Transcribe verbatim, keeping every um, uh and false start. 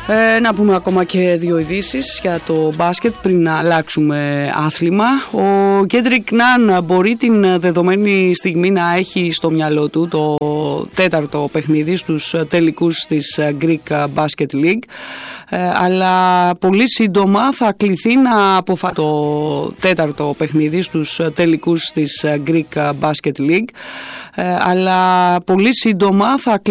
Ε, να πούμε ακόμα και δύο ειδήσεις για το μπάσκετ πριν να αλλάξουμε άθλημα. Ο Κέντρικ Ναν μπορεί την δεδομένη στιγμή να έχει στο μυαλό του το τέταρτο παιχνίδι στους τελικούς της Greek Basket League, ε, αλλά πολύ σύντομα θα κληθεί να αποφασίσει το τέταρτο παιχνίδι στους τελικούς της Greek Basket League, ε, αλλά πολύ σύντομα θα